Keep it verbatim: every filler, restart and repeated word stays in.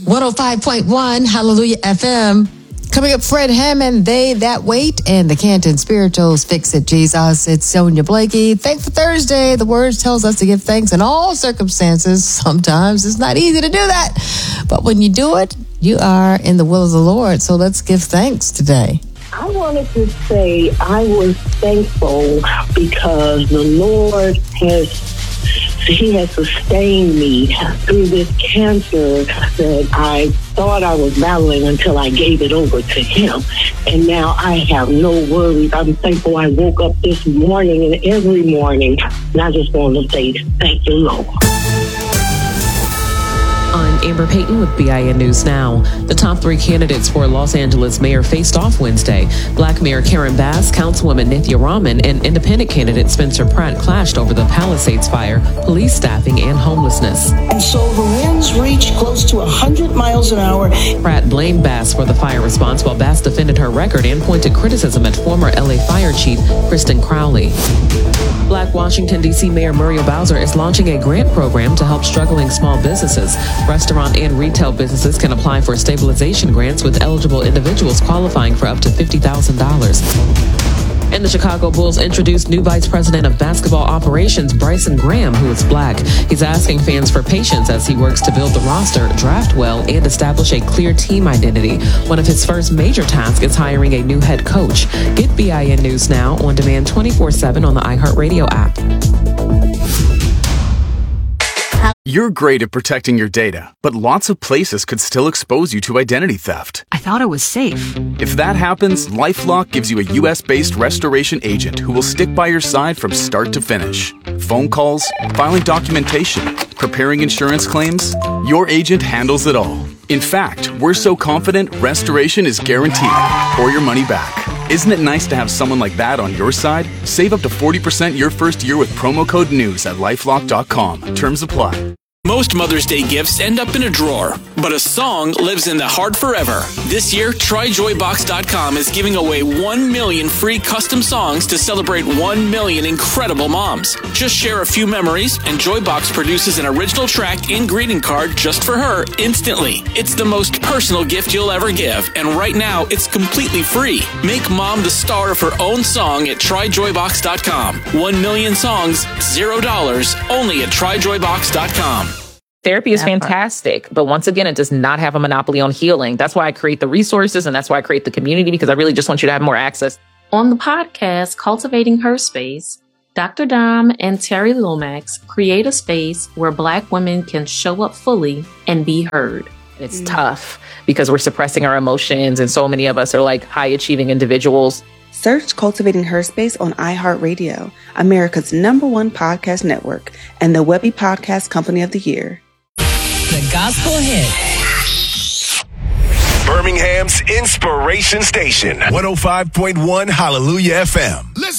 one oh five point one, Hallelujah F M. Coming up, Fred Hammond, They That Wait, and the Canton Spirituals, Fix It Jesus. It's Sonia Blakey. Thankful Thursday. The Word tells us to give thanks in all circumstances. Sometimes it's not easy to do that, but when you do it, you are in the will of the Lord. So let's give thanks today. I wanted to say I was thankful because the Lord has He has sustained me through this cancer that I thought I was battling until I gave it over to Him. And now I have no worries. I'm thankful I woke up this morning and every morning. And I just want to say thank you, Lord. I'm Amber Payton with B I N News Now. The top three candidates for Los Angeles mayor faced off Wednesday. Black Mayor Karen Bass, Councilwoman Nithya Raman, and independent candidate Spencer Pratt clashed over the Palisades fire, police staffing, and homelessness. And so the winds reached close to one hundred miles an hour. Pratt blamed Bass for the fire response, while Bass defended her record and pointed criticism at former L A Fire Chief Kristen Crowley. Black Washington, D C Mayor Muriel Bowser is launching a grant program to help struggling small businesses. Restaurant and retail businesses can apply for stabilization grants, with eligible individuals qualifying for up to fifty thousand dollars. And the Chicago Bulls introduced new Vice President of Basketball Operations, Bryson Graham, who is black. He's asking fans for patience as he works to build the roster, draft well, and establish a clear team identity. One of his first major tasks is hiring a new head coach. Get B I N News Now on demand twenty-four seven on the iHeartRadio app. You're great at protecting your data, but lots of places could still expose you to identity theft. I thought it was safe. If that happens, LifeLock gives you a U S-based restoration agent who will stick by your side from start to finish. Phone calls, filing documentation, preparing insurance claims, your agent handles it all. In fact, we're so confident restoration is guaranteed or your money back. Isn't it nice to have someone like that on your side? Save up to forty percent your first year with promo code NEWS at lifelock dot com. Terms apply. Most Mother's Day gifts end up in a drawer, but a song lives in the heart forever. This year, try joy box dot com is giving away one million free custom songs to celebrate one million incredible moms. Just share a few memories, and Joybox produces an original track and greeting card just for her instantly. It's the most personal gift you'll ever give, and right now, it's completely free. Make mom the star of her own song at try joy box dot com. One million songs, zero dollars, only at try joy box dot com. Therapy is fantastic, but once again, it does not have a monopoly on healing. That's why I create the resources, and that's why I create the community, because I really just want you to have more access. On the podcast, Cultivating Her Space, Doctor Dom and Terry Lomax create a space where Black women can show up fully and be heard. It's mm-hmm. tough because we're suppressing our emotions, and so many of us are like high-achieving individuals. Search Cultivating Her Space on iHeartRadio, America's number one podcast network, and the Webby Podcast Company of the Year. The Gospel Hit. Birmingham's Inspiration Station. one oh five point one Hallelujah F M. Listen.